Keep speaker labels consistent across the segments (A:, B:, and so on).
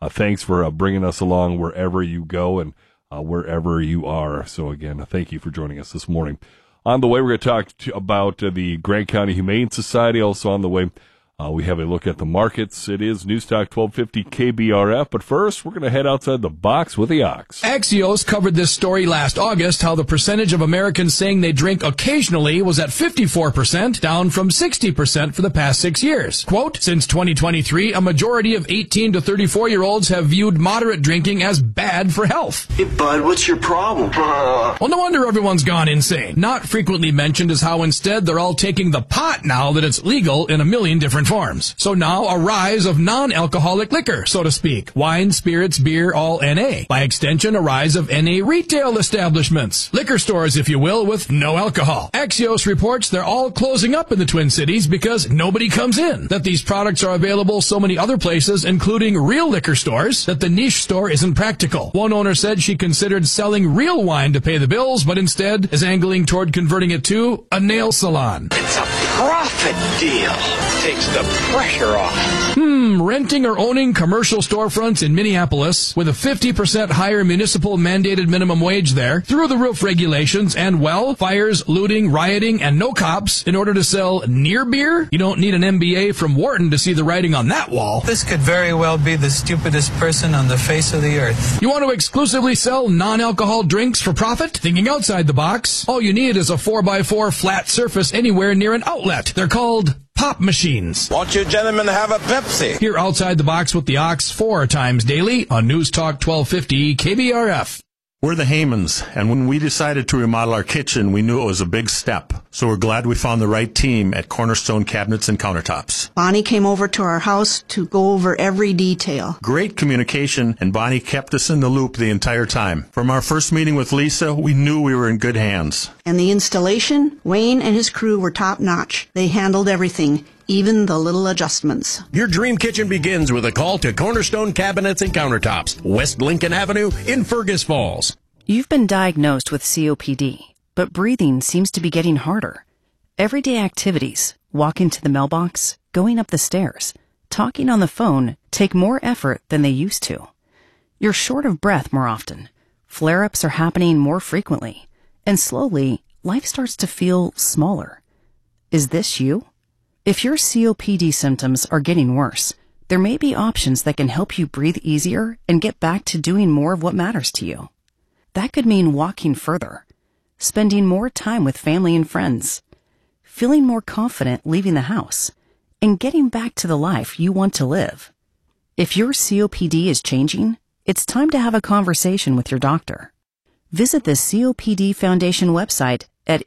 A: thanks for bringing us along wherever you go and wherever you are. So, again, thank you for joining us this morning. On the way, we're going to talk about the Grant County Humane Society. Also on the way, we have a look at the markets. It is News Talk 1250 KBRF. But first, we're going to head outside the box with the Ox.
B: Axios covered this story last August, how the percentage of Americans saying they drink occasionally was at 54%, down from 60% for the past 6 years. Quote, since 2023, a majority of 18 to 34-year-olds have viewed moderate drinking as bad for health.
C: Hey, bud, what's your problem?
B: Well, no wonder everyone's gone insane. Not frequently mentioned is how instead they're all taking the pot now that it's legal in a million different forms. So now a rise of non-alcoholic liquor, so to speak. Wine, spirits, beer, all NA. By extension, a rise of NA retail establishments. Liquor stores, if you will, with no alcohol. Axios reports they're all closing up in the Twin Cities because nobody comes in. That these products are available so many other places, including real liquor stores, that the niche store isn't practical. One owner said she considered selling real wine to pay the bills, but instead is angling toward converting it to a nail salon.
C: It's a profit deal. Takes the pressure off.
B: Renting or owning commercial storefronts in Minneapolis with a 50% higher municipal mandated minimum wage there, through the roof regulations, and, well, fires, looting, rioting, and no cops in order to sell near beer? You don't need an MBA from Wharton to see the writing on that wall.
D: This could very well be the stupidest person on the face of the earth.
B: You want to exclusively sell non-alcohol drinks for profit? Thinking outside the box, all you need is a 4x4 flat surface anywhere near an outlet. They're called pop machines.
E: Won't you gentlemen have a Pepsi?
B: Here outside the box with the Ox 4 times daily on News Talk 1250 KBRF.
F: We're the Haymans, and when we decided to remodel our kitchen, we knew it was a big step. So we're glad we found the right team at Cornerstone Cabinets and Countertops.
G: Bonnie came over to our house to go over every detail.
F: Great communication, and Bonnie kept us in the loop the entire time. From our first meeting with Lisa, we knew we were in good hands.
G: And the installation, Wayne and his crew were top-notch. They handled everything, even the little adjustments.
H: Your dream kitchen begins with a call to Cornerstone Cabinets and Countertops, West Lincoln Avenue in Fergus Falls.
I: You've been diagnosed with COPD, but breathing seems to be getting harder. Everyday activities, walking to the mailbox, going up the stairs, talking on the phone, take more effort than they used to. You're short of breath more often. Flare-ups are happening more frequently. And slowly, life starts to feel smaller. Is this you? If your COPD symptoms are getting worse, there may be options that can help you breathe easier and get back to doing more of what matters to you. That could mean walking further, spending more time with family and friends, feeling more confident leaving the house, and getting back to the life you want to live. If your COPD is changing, it's time to have a conversation with your doctor. Visit the COPD Foundation website at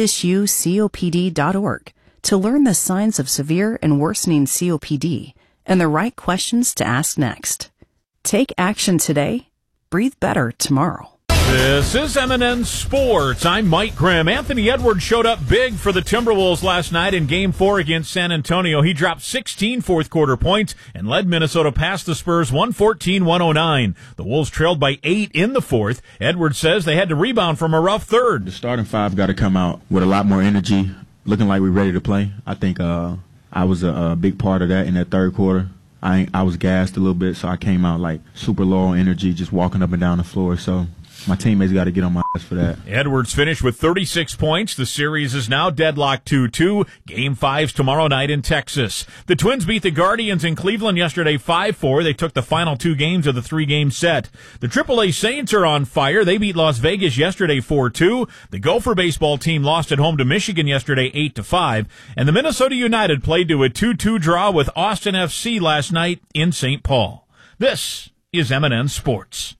I: isthisyoucopd.org to learn the signs of severe and worsening COPD and the right questions to ask next. Take action today. Breathe better tomorrow.
J: This is M&N Sports. I'm Mike Grimm. Anthony Edwards showed up big for the Timberwolves last night in Game 4 against San Antonio. He dropped 16 fourth-quarter points and led Minnesota past the Spurs 114-109. The Wolves trailed by 8 in the fourth. Edwards says they had to rebound from a rough third.
K: The starting five got to come out with a lot more energy, looking like we're ready to play. I think I was a big part of that in that third quarter. I was gassed a little bit, so I came out like super low on energy, just walking up and down the floor. So my teammates got to get on my ass for that.
J: Edwards finished with 36 points. The series is now deadlocked 2-2. Game 5's tomorrow night in Texas. The Twins beat the Guardians in Cleveland yesterday 5-4. They took the final 2 games of the 3-game set. The AAA Saints are on fire. They beat Las Vegas yesterday 4-2. The Gopher baseball team lost at home to Michigan yesterday 8-5. And the Minnesota United played to a 2-2 draw with Austin FC last night in St. Paul. This is M&N Sports.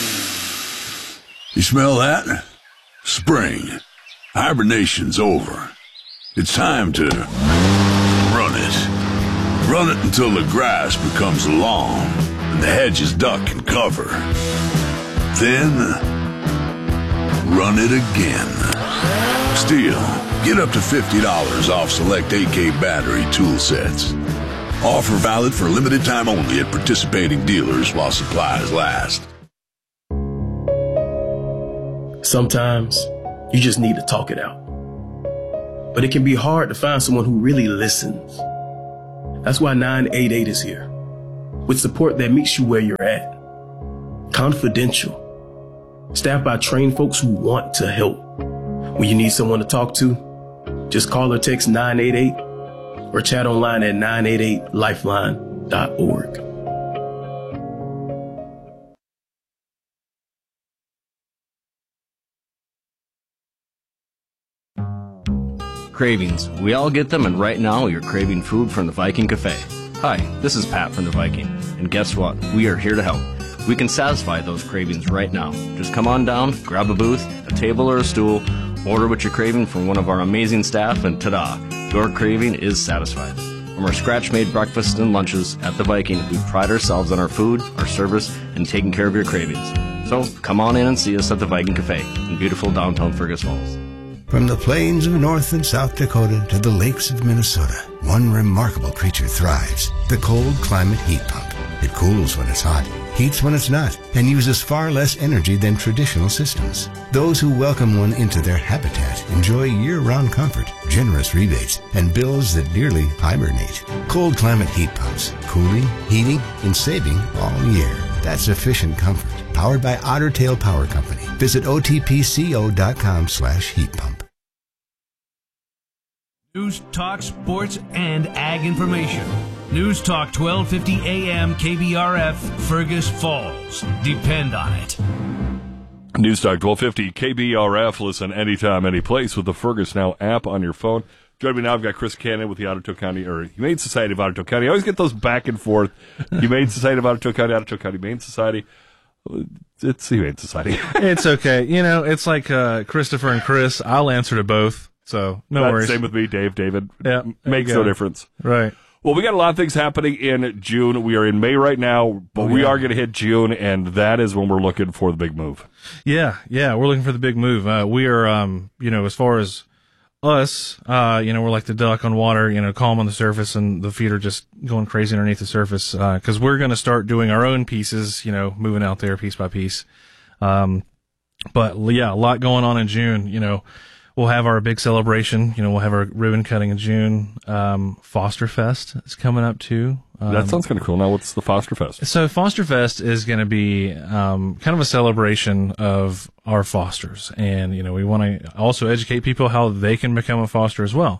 L: You smell that? Spring. Hibernation's over. It's time to run it. Run it until the grass becomes long and the hedges duck and cover. Then, run it again. Still, get up to $50 off select AK battery tool sets. Offer valid for limited time only at participating dealers while supplies last.
M: Sometimes, you just need to talk it out. But it can be hard to find someone who really listens. That's why 988 is here. with support that meets you where you're at. Confidential. Staffed by trained folks who want to help. When you need someone to talk to, just call or text 988 or chat online at 988lifeline.org.
N: Cravings. We all get them, and right now you're craving food from the Viking Cafe. Hi, this is Pat from the Viking, and guess what? We are here to help. We can satisfy those cravings right now. Just come on down, grab a booth, a table or a stool, order what you're craving from one of our amazing staff, and ta-da, your craving is satisfied. From our scratch-made breakfasts and lunches at the Viking, we pride ourselves on our food, our service, and taking care of your cravings. So come on in and see us at the Viking Cafe in beautiful downtown Fergus Falls.
O: From the plains of North and South Dakota to the lakes of Minnesota, one remarkable creature thrives, the cold climate heat pump. It cools when it's hot, heats when it's not, and uses far less energy than traditional systems. Those who welcome one into their habitat enjoy year-round comfort, generous rebates, and bills that nearly hibernate. Cold climate heat pumps, cooling, heating, and saving all year. That's efficient comfort. Powered by Otter Tail Power Company. Visit otpco.com/heat pump.
P: News, talk, sports, and ag information. News Talk 1250 AM KBRF, Fergus Falls. Depend on it.
A: News Talk 1250 KBRF. Listen anytime, any place with the Fergus Now app on your phone. Joining me now, I've got Chris Cannon with the Ottawa County, or Humane Society of Ottawa County. I always get those back and forth. Humane Society of Ottawa County, Humane Society. It's Humane Society.
Q: It's okay. You know, it's like Christopher and Chris. I'll answer to both, so no worries.
A: Same with me, David.
Q: Yeah,
A: makes no difference.
Q: Right.
A: Well, we got a lot of things happening in June. We are in May right now, but we are going to hit June, and that is when we're looking for the big move.
Q: Yeah, we're looking for the big move. We are, as far as us, we're like the duck on water, calm on the surface, and the feet are just going crazy underneath the surface, because we're going to start doing our own pieces, moving out there piece by piece. But yeah, a lot going on in June. We'll have our big celebration. We'll have our ribbon cutting in June. Foster Fest is coming up too.
A: That sounds kind of cool. Now, what's the Foster Fest?
Q: So Foster Fest is going to be kind of a celebration of our fosters, and we want to also educate people how they can become a foster as well.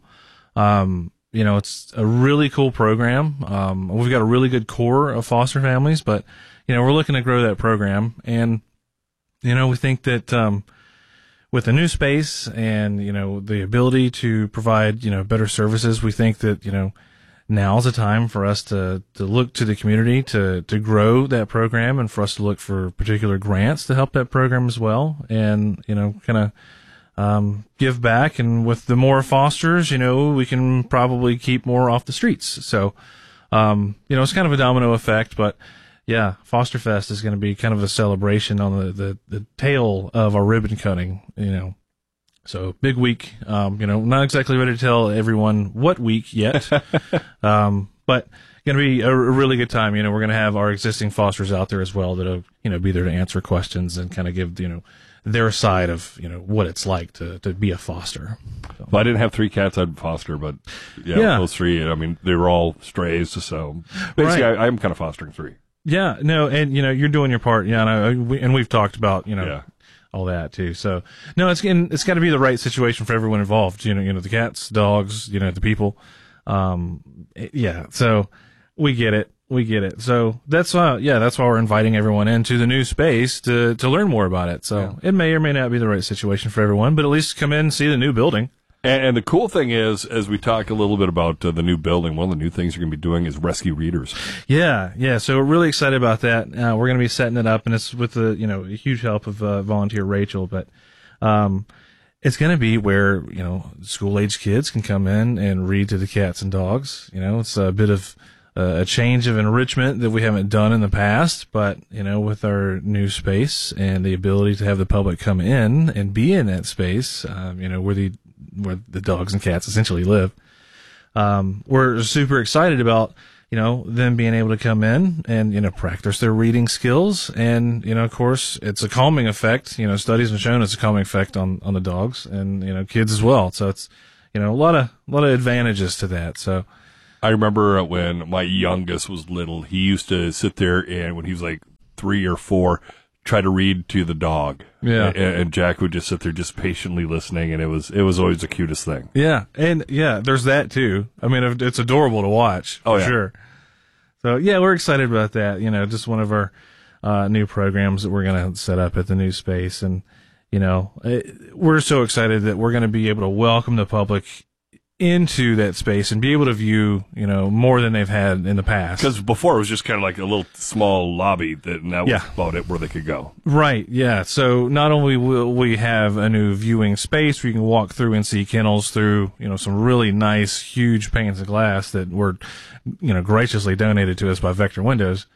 Q: It's a really cool program. We've got a really good core of foster families, but we're looking to grow that program, and we think that with the new space and the ability to provide better services, we think that now's the time for us to look to the community to grow that program, and for us to look for particular grants to help that program as well, and kind of give back. And with the more fosters, we can probably keep more off the streets. So it's kind of a domino effect, but yeah, Foster Fest is going to be kind of a celebration on the tail of our ribbon cutting, So big week, not exactly ready to tell everyone what week yet, but going to be a really good time. We're going to have our existing fosters out there as well that'll, be there to answer questions and kind of give, their side of, what it's like to be a foster. So.
A: Well, I didn't have 3 cats I'd foster, but those 3, they were all strays. So basically right. I'm kind of fostering 3.
Q: Yeah, no, and you're doing your part. Yeah, and we've talked about all that too. So no, it's got to be the right situation for everyone involved. The cats, dogs, the people. So we get it. So that's why we're inviting everyone into the new space to learn more about it. So It may or may not be the right situation for everyone, but at least come in and see the new building.
A: And the cool thing is, as we talk a little bit about the new building, one of the new things you're going to be doing is rescue readers.
Q: Yeah. So we're really excited about that. We're going to be setting it up, and it's with a huge help of volunteer Rachel. But it's going to be where school-age kids can come in and read to the cats and dogs. It's a bit of a change of enrichment that we haven't done in the past, but with our new space and the ability to have the public come in and be in that space, where the dogs and cats essentially live. We're super excited about, them being able to come in and, practice their reading skills. And, of course, it's a calming effect. Studies have shown it's a calming effect on the dogs and, kids as well. So it's, a lot of advantages to that. So,
A: I remember when my youngest was little, he used to sit there and when he was like 3 or 4, try to read to the dog.
Q: Yeah.
A: And Jack would just sit there just patiently listening, and it was always the cutest thing.
Q: Yeah. And yeah, there's that too. I mean, it's adorable to watch. For sure. So yeah, we're excited about that. You know, just one of our new programs that we're going to set up at the new space. And, you know, we're so excited that we're going to be able to welcome the public into that space and be able to view, you know, more than they've had in the past.
A: Because before it was just kind of like a little small lobby, and that was about it where they could go.
Q: Right, yeah. So not only will we have a new viewing space where you can walk through and see kennels through, you know, some really nice, huge panes of glass that were, you know, graciously donated to us by Vector Windows,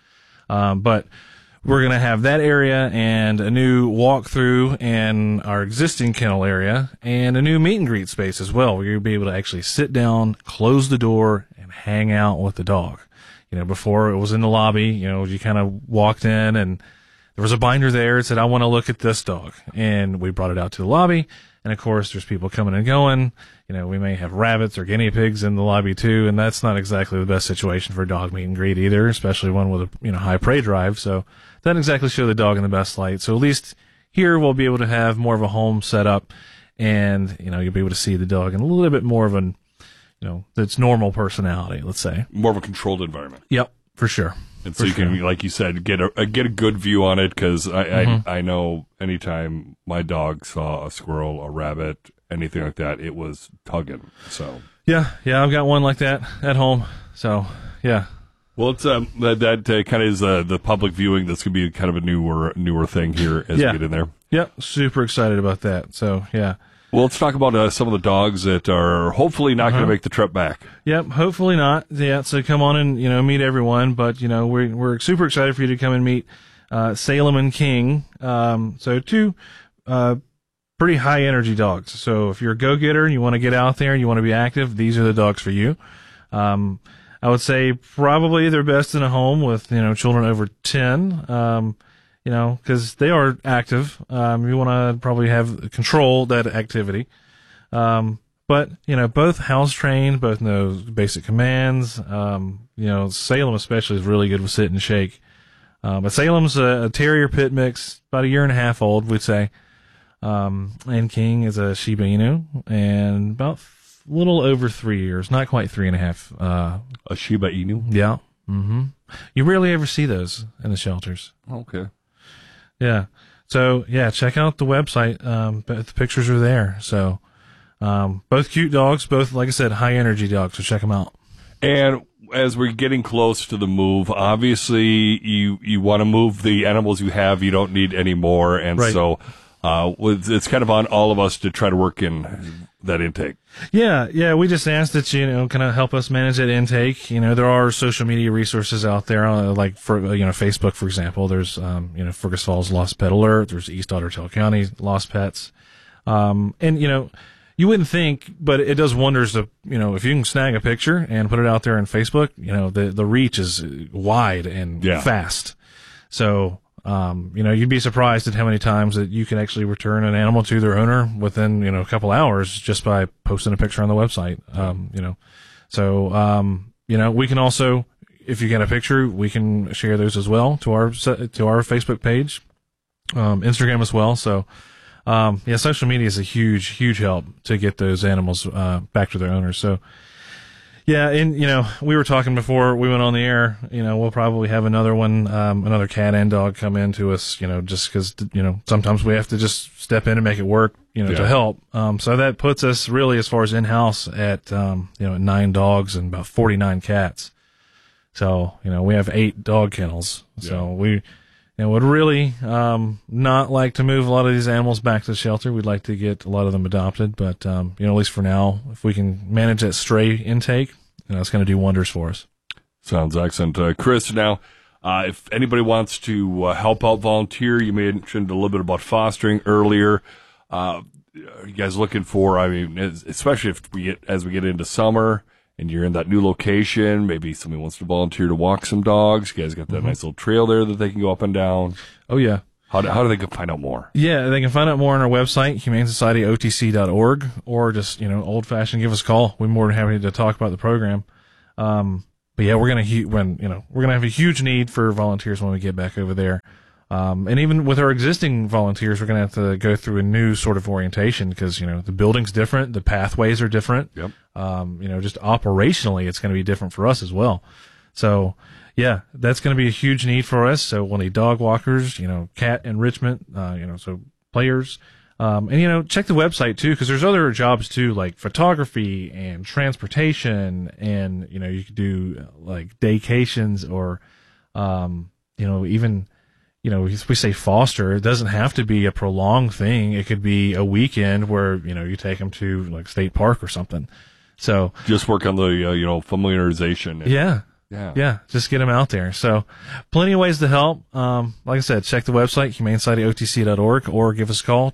Q: but we're going to have that area and a new walkthrough in our existing kennel area and a new meet and greet space as well, where you'll be able to actually sit down, close the door, and hang out with the dog. You know, before it was in the lobby, you know, you kind of walked in and there was a binder there that said, I want to look at this dog. And we brought it out to the lobby. And of course, there's people coming and going. You know, we may have rabbits or guinea pigs in the lobby too, and that's not exactly the best situation for a dog meet and greet either, especially one with a, you know, high prey drive. So doesn't exactly show the dog in the best light. So at least here we'll be able to have more of a home setup, and, you know, you'll be able to see the dog in a little bit more of an, you know, its normal personality, let's say.
A: More of a controlled environment.
Q: Yep, for sure.
A: And so you can, like you said, get a good view on it, because I know anytime my dog saw a squirrel, a rabbit, anything like that, it was tugging. So
Q: yeah, I've got one like that at home. So yeah.
A: Well, it's that kind of is the public viewing. That's gonna be kind of a newer thing here as we get in there.
Q: Yep, super excited about that. So yeah.
A: Well, let's talk about some of the dogs that are hopefully not going to make the trip back.
Q: Yep, hopefully not. Yeah, so come on and, you know, meet everyone. But, you know, we're super excited for you to come and meet Salem and King. So two pretty high energy dogs. So if you're a go-getter and you want to get out there and you want to be active, these are the dogs for you. I would say probably they're best in a home with, you know, children over 10. You know, because they are active. You want to probably control that activity. But, you know, both house trained, both know basic commands. You know, Salem especially is really good with sit and shake. But Salem's a terrier pit mix, about 1.5 years old, we'd say. And King is a Shiba Inu, and about a little over 3 years, not quite 3.5.
A: A Shiba Inu?
Q: Yeah. Mm-hmm. You rarely ever see those in the shelters.
A: Okay.
Q: Yeah. So, yeah, check out the website. The pictures are there. So, both cute dogs, both, like I said, high energy dogs. So check them out.
A: And as we're getting close to the move, obviously you want to move the animals you have. You don't need any more. And so, it's kind of on all of us to try to work in that intake.
Q: Yeah. We just asked that you know, kind of help us manage that intake. You know, there are social media resources out there, like for, you know, Facebook, for example. There's, you know, Fergus Falls Lost Pet Alert. There's East Otter Tail County Lost Pets. And, you know, you wouldn't think, but it does wonders to, you know, if you can snag a picture and put it out there on Facebook, you know, the reach is wide and fast. So, you know, you'd be surprised at how many times that you can actually return an animal to their owner within, you know, a couple hours just by posting a picture on the website. You know, so, you know, we can also, if you get a picture, we can share those as well to our Facebook page, Instagram as well. So, yeah, social media is a huge help to get those animals, back to their owners. So, yeah, and, you know, we were talking before we went on the air, you know, we'll probably have another one, another cat and dog come in to us, you know, just because, you know, sometimes we have to just step in and make it work, you know, to help. So that puts us really, as far as in-house, at, you know, 9 dogs and about 49 cats. So, you know, we have 8 dog kennels. So we, you know, would really, not like to move a lot of these animals back to the shelter. We'd like to get a lot of them adopted, but, you know, at least for now, if we can manage that stray intake, you know, it's going to do wonders for us.
A: Sounds excellent. Chris, now, if anybody wants to help out, volunteer, you mentioned a little bit about fostering earlier. Are you guys looking for, I mean, especially if as we get into summer and you're in that new location, maybe somebody wants to volunteer to walk some dogs. You guys got that nice little trail there that they can go up and down.
Q: Oh, yeah.
A: How do they find out more?
Q: Yeah, they can find out more on our website, humanesocietyotc.org, or just, you know, old-fashioned, give us a call. We're more than happy to talk about the program. But yeah, we're gonna have a huge need for volunteers when we get back over there. And even with our existing volunteers, we're going to have to go through a new sort of orientation because, the building's different, the pathways are different.
A: Yep.
Q: Just operationally, it's going to be different for us as well. So, yeah, that's going to be a huge need for us. So we'll need dog walkers, cat enrichment, so players. And check the website too, because there's other jobs too, like photography and transportation, and, you could do like daycations or, even, we say foster, it doesn't have to be a prolonged thing. It could be a weekend where, you take them to like state park or something. So
A: just work on the, familiarization.
Q: Yeah. Just get them out there. So plenty of ways to help. Like I said, check the website, humanesocietyotc.org, or give us a call,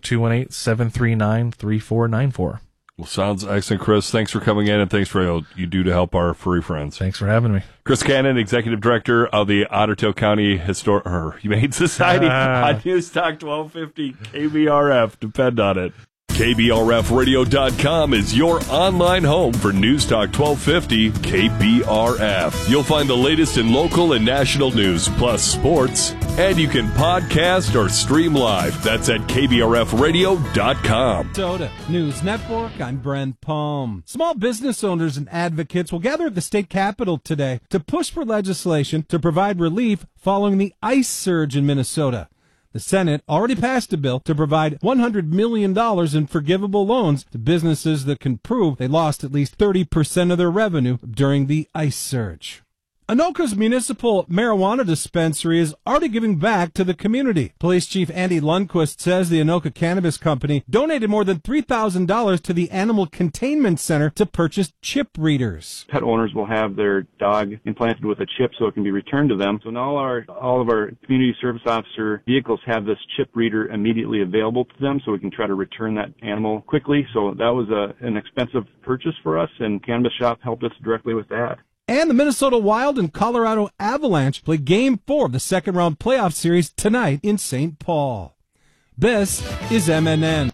Q: 218-739-3494.
A: Well, sounds excellent, Chris. Thanks for coming in, and thanks for all you do to help our furry friends.
Q: Thanks for having me.
A: Chris Cannon, Executive Director of the Otter Tail County Humane Society on News Talk 1250 KBRF. Depend on it. KBRFradio.com is your online home for News Talk 1250 KBRF. You'll find the latest in local and national news, plus sports, and you can podcast or stream live. That's at KBRFradio.com.
R: Minnesota News Network, I'm Brent Palm. Small business owners and advocates will gather at the state capitol today to push for legislation to provide relief following the ice surge in Minnesota. The Senate already passed a bill to provide $100 million in forgivable loans to businesses that can prove they lost at least 30% of their revenue during the ice surge. Anoka's municipal marijuana dispensary is already giving back to the community. Police Chief Andy Lundquist says the Anoka Cannabis Company donated more than $3,000 to the Animal Containment Center to purchase chip readers.
S: Pet owners will have their dog implanted with a chip so it can be returned to them. So now all of our community service officer vehicles have this chip reader immediately available to them so we can try to return that animal quickly. So that was an expensive purchase for us, and Cannabis Shop helped us directly with that.
R: And the Minnesota Wild and Colorado Avalanche play Game 4 of the second-round playoff series tonight in St. Paul. This is MNN.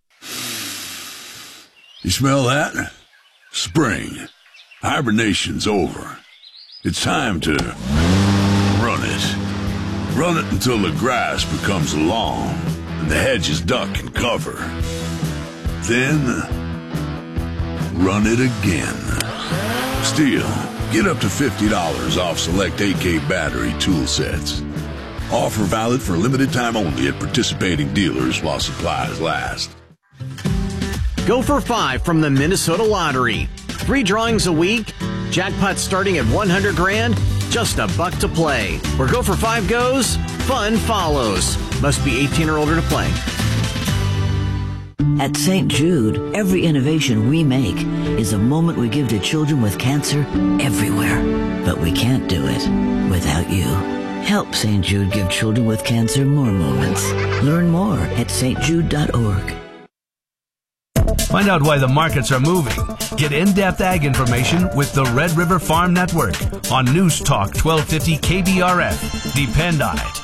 L: You smell that? Spring. Hibernation's over. It's time to run it. Run it until the grass becomes long and the hedges duck and cover. Then, run it again. Still, get up to $50 off select AK battery tool sets. Offer valid for limited time only at participating dealers while supplies last.
T: Go for 5 from the Minnesota Lottery. 3 drawings a week. Jackpot starting at $100 grand. Just $1 to play. Where Go for 5 goes, fun follows. Must be 18 or older to play.
U: At St. Jude, every innovation we make is a moment we give to children with cancer everywhere. But we can't do it without you. Help St. Jude give children with cancer more moments. Learn more at stjude.org.
P: Find out why the markets are moving. Get in-depth ag information with the Red River Farm Network on News Talk 1250 KBRF. Depend on it.